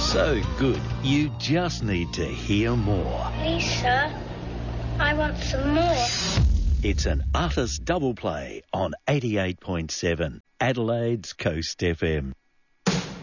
So good, you just need to hear more. Please, sir, I want some more. It's an artist double play on 88.7 Adelaide's Coast FM.